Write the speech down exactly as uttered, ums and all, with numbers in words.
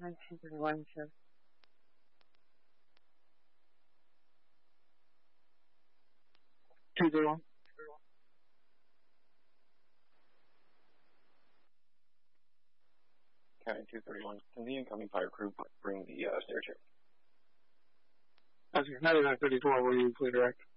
nineteen thirty-one, sir. Two zero. County two thirty-one, can the incoming fire crew bring the uh, stair chair? Okay, ninety-nine thirty-four, were you clear direct?